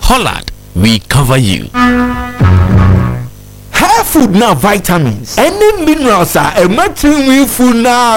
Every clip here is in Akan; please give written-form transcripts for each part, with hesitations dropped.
Hollard, we cover you. Hair food now vitamins. Any minerals are a matching food now.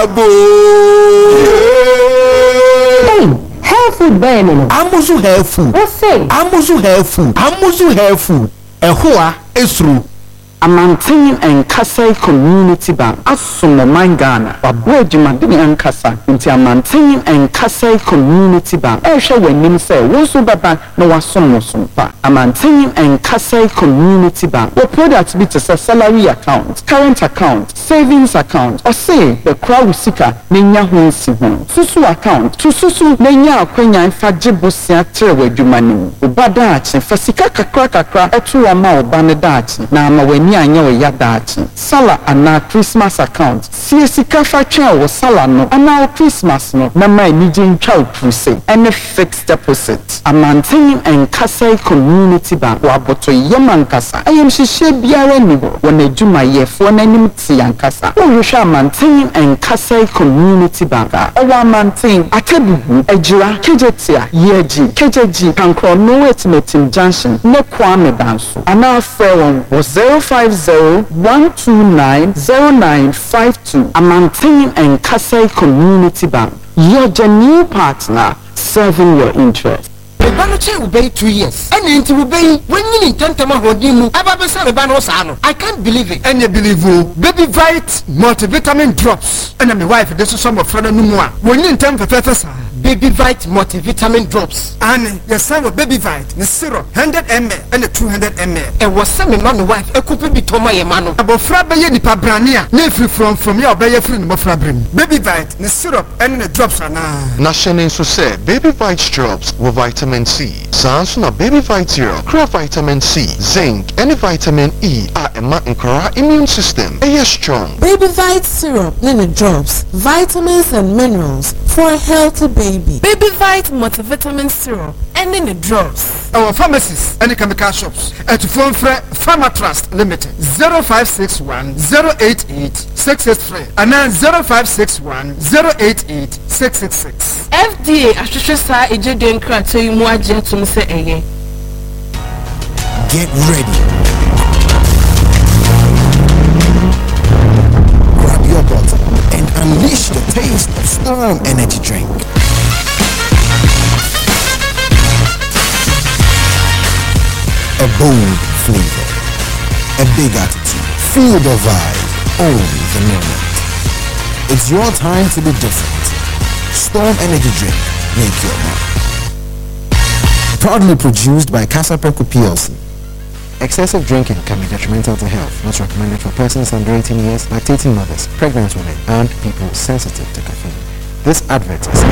Hair food burning. Amuzu hair food. What's say? Amuzu hair food. Amuzu hair food. Ehua esru. Amantin and Kasai Community Bank Asumo Mangana Babu Jumadini and Kasa into Amantin and Kasai Community Bank Esha when Nim say Wosu Baba no Wasumo Sumpa Amantin and Kasai Community Bank what products be to salary account, current account, savings account, or say the crowd seeker Ninya Hunsi Susu account to Susu Nenya Quenya and Fajibusia Trewe Jumani Ubadachi Fasika Kakra Etu Ama Banadachi Nama when Sala ana Christmas account. Sika facha wo sala no ana Christmas no na my nijin chow crusade and fixed deposit. Amantin and Kasai Community Bank wa boto yeman kasa. I am shishe biara nibo when ejuma ye for nanim ti ankasa. O yosha Amantin and Kasai Community Bank. Owa Amantin akebubu ejira kejetia yeji kejeji kankro no etimetim junction ne kwame danso. Ana phone was 050-129-0952. Amantin and Kasai Community Bank. You're the new partner serving your interest. The Banoche will be 2 years. And it will be when you need Tantama Hodimu. I can't believe it. And you believe Baby Vite multivitamin drops. And I'm a wife, this is some of Freda Numwa. When you intend for Baby Vite multivitamin drops. And the son of Baby Vite, the syrup, 100 ml and the 200 ml. And was some man wife, a couple be Toma Yamano. About Frabaye di Pabrania, free from your Bayer friend of Frabrim. Baby Vite, the syrup and the drops are now. National say Baby Vite drops with vitamin C. Sansuna Baby Vite Zero, Craft vitamin C, zinc, and vitamin E are a Mankara immune system. A strong. Baby Vite syrup, Nene drops, vitamins and minerals for a healthy baby. Baby Vite multivitamin syrup, and Nene drops. Our pharmacies and chemical shops at Phone Pharma Trust Limited 0561 088 683 and then 0561 088 666. FDA Ashusha Ejedin Krato Muaja to say again. Get ready. Grab your bottle and unleash the taste of Storm Energy Drink. A bold flavor, a big attitude, feel the vibe, own the moment. It's your time to be different. Storm Energy Drink, make your mark. Proudly produced by Casa Preco PLC. Excessive drinking can be detrimental to health. Not recommended for persons under 18 years, lactating mothers, pregnant women, and people sensitive to caffeine. This advert is